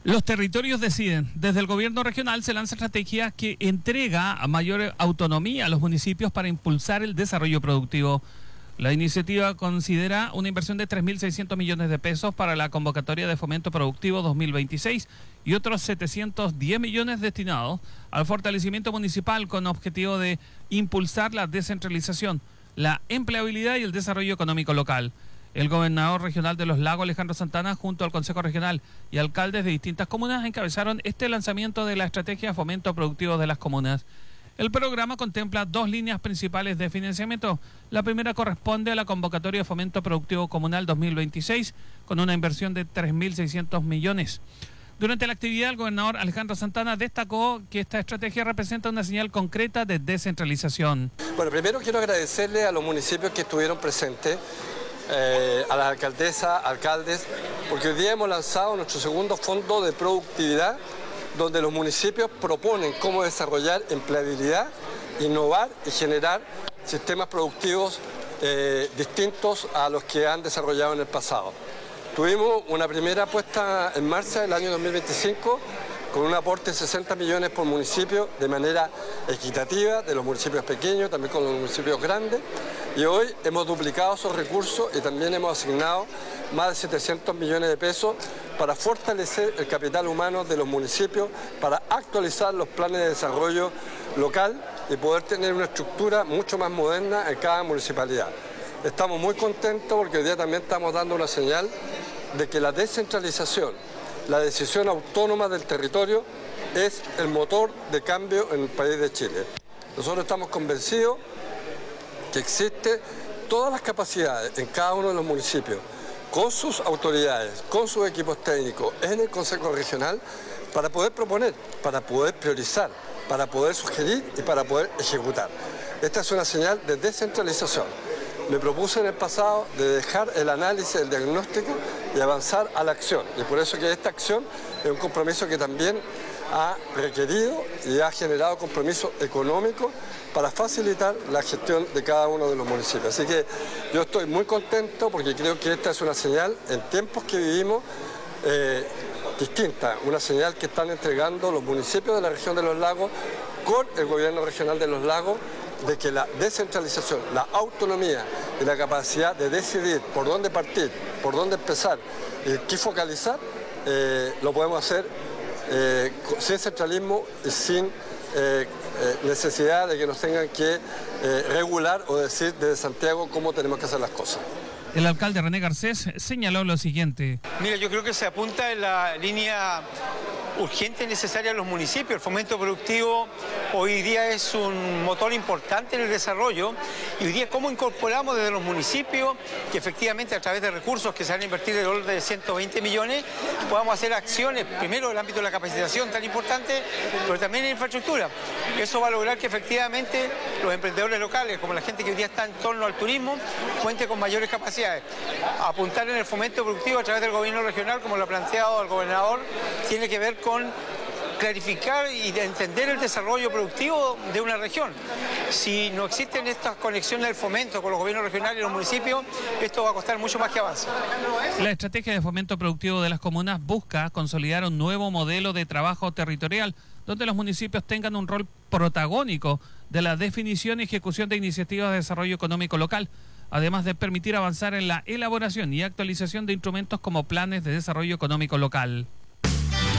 Los territorios deciden. Desde el gobierno regional se lanza estrategia que entrega a mayor autonomía a los municipios para impulsar el desarrollo productivo. La iniciativa considera una inversión de 3.600 millones de pesos para la convocatoria de fomento productivo 2026 y otros 710 millones destinados al fortalecimiento municipal con objetivo de impulsar la descentralización, la empleabilidad y el desarrollo económico local. El gobernador regional de Los Lagos, Alejandro Santana, junto al Consejo Regional y alcaldes de distintas comunas, encabezaron este lanzamiento de la estrategia de fomento productivo de las comunas. El programa contempla dos líneas principales de financiamiento. La primera corresponde a la convocatoria de fomento productivo comunal 2026, con una inversión de 3.600 millones. Durante la actividad, el gobernador Alejandro Santana destacó que esta estrategia representa una señal concreta de descentralización. Bueno, primero quiero agradecerle a los municipios que estuvieron presentes, a las alcaldesas, alcaldes, porque hoy día hemos lanzado nuestro segundo fondo de productividad, donde los municipios proponen cómo desarrollar empleabilidad, innovar y generar sistemas productivos distintos a los que han desarrollado en el pasado. Tuvimos una primera puesta en marcha el año 2025 con un aporte de 60 millones por municipio de manera equitativa, de los municipios pequeños, también con los municipios grandes. Y hoy hemos duplicado esos recursos y también hemos asignado más de 700 millones de pesos para fortalecer el capital humano de los municipios, para actualizar los planes de desarrollo local y poder tener una estructura mucho más moderna en cada municipalidad. Estamos muy contentos porque hoy día también estamos dando una señal de que la descentralización, la decisión autónoma del territorio es el motor de cambio en el país de Chile. Nosotros estamos convencidos que existen todas las capacidades en cada uno de los municipios, con sus autoridades, con sus equipos técnicos, en el Consejo Regional, para poder proponer, para poder priorizar, para poder sugerir y para poder ejecutar. Esta es una señal de descentralización. Me propuse en el pasado de dejar el análisis, el diagnóstico y avanzar a la acción. Y por eso que esta acción es un compromiso que también ha requerido y ha generado compromiso económico para facilitar la gestión de cada uno de los municipios. Así que yo estoy muy contento porque creo que esta es una señal en tiempos que vivimos distinta, una señal que están entregando los municipios de la región de Los Lagos con el gobierno regional de Los Lagos, de que la descentralización, la autonomía y la capacidad de decidir por dónde partir, por dónde empezar y qué focalizar, lo podemos hacer sin centralismo y sin necesidad de que nos tengan que regular o decir desde Santiago cómo tenemos que hacer las cosas. El alcalde René Garcés señaló lo siguiente. Mira, yo creo que se apunta en la línea urgente y necesaria a los municipios. El fomento productivo hoy día es un motor importante en el desarrollo y hoy día cómo incorporamos desde los municipios que efectivamente a través de recursos que se van a invertir de orden de 120 millones podamos hacer acciones, primero en el ámbito de la capacitación tan importante, pero también en infraestructura. Eso va a lograr que efectivamente los emprendedores locales, como la gente que hoy día está en torno al turismo, cuente con mayores capacidades. Apuntar en el fomento productivo a través del gobierno regional, como lo ha planteado el gobernador, tiene que ver con clarificar y entender el desarrollo productivo de una región. Si no existen estas conexiones del fomento con los gobiernos regionales y los municipios, esto va a costar mucho más que avance. La estrategia de fomento productivo de las comunas busca consolidar un nuevo modelo de trabajo territorial donde los municipios tengan un rol protagónico de la definición y ejecución de iniciativas de desarrollo económico local, además de permitir avanzar en la elaboración y actualización de instrumentos como planes de desarrollo económico local.